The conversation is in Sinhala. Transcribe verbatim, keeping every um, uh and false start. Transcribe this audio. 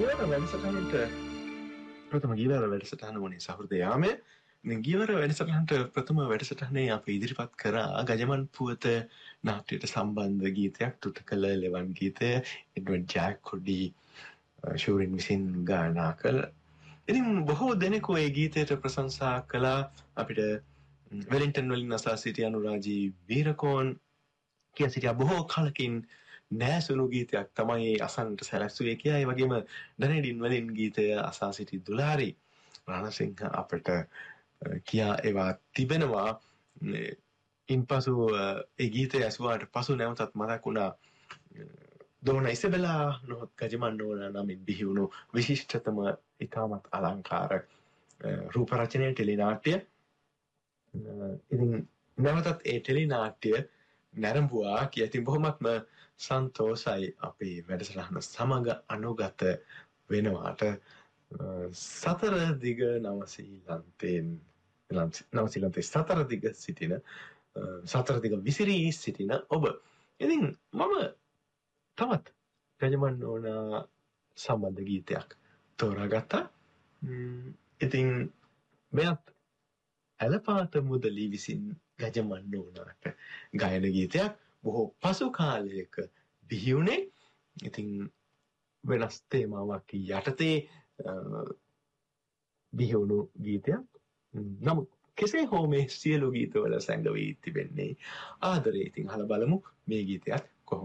ගීවර වැඩසටහනට ප්‍රථම ගීවර වැඩසටහන වුණේ සහෘදයාමය. ඉතින් ගීවර වැඩසටහනට ප්‍රථම වැඩසටහනේ අපි ඉදිරිපත් කරා ගජමන් පුවත නාට්‍යයට සම්බන්ධ ගීතයක් තුටකල ලෙවන් ගීතය එඩ්වඩ් ජැක් කොඩි ෂූරින් විසින් ගායනා කළ. ඉතින් බොහෝ දෙනෙකු ඒ ගීතයට ප්‍රශංසා කළා. අපිට වෙලින්ටන් වලින් අසා සිටි අනුරාජී වීරකෝන් කිය සිටියා බොහෝ කලකින් නෑසුණු ගීතයක් තමයි අසන්නට සැලැස්සුවේ කියලා. ඒ වගේම ඩනෙඩින් වලින් ගීතය අසා සිටි දුලාරි රණසිංහ අපට කියා ඒවා තිබෙනවා. ඉන්පසු ඒ ගීතය ඇසුවාට පසු නැවතත් මතක් වුණා දෝන ඉසබෙලා නොහොත් ගජමන් නෝනා නමින් බිහි වුණු විශිෂ්ටතම ඉතාමත් අලංකාර රූප රචනය ටෙලිනාට්‍ය. ඉතින් නැවතත් ඒ ටෙලිනාට්‍ය නැරඹුවා කිය. ඉතින් බොහොමත්ම සන්තෝෂයි අපේ වැඩසටහන සමග අනුගත වෙනවාට. සතර දිග නවසීලන්තයෙන් නවසීලන්තේ සතර දිග සිටින සතර දිග විසිරී සිටින ඔබ. ඉතින් මම තවත් ගජමන් නෝනා සම්බන්ධ ගීතයක් තෝරාගත්තා. ඉතින් මෙයත් ඇලපාත මුදලි විසින් ගජමන් නෝනාට ගායන ගීතයක්. බොහෝ පසු කාලයක බිහි වුණේ. ඉතින් වෙනස් තේමාවක් යටතේ බිහි වුණු ගීතයක්. නමුත් කෙසේ හෝ මේ සියලු ගීතවල සැඟවී තිබෙන්නේ ආදරේ. ඉතින් අහලා බලමු මේ ගීතයත්